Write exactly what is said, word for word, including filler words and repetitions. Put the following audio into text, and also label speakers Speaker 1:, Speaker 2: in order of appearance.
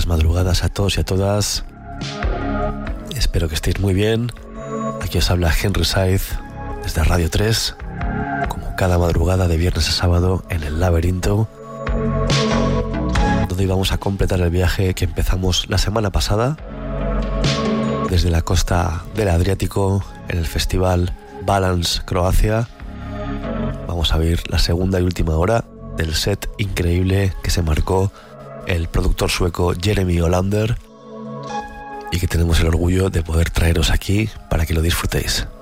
Speaker 1: buenas madrugadas a todos y a todas. Espero que estéis muy bien. Aquí os habla Henry Saiz desde Radio tres, como cada madrugada de viernes a sábado en el Laberinto, donde íbamos a completar el viaje que empezamos la semana pasada desde la costa del Adriático en el festival Balance Croacia. Vamos a ver la segunda y última hora del set increíble que se marcó el productor sueco Jeremy Olander y que tenemos el orgullo de poder traeros aquí para que lo disfrutéis.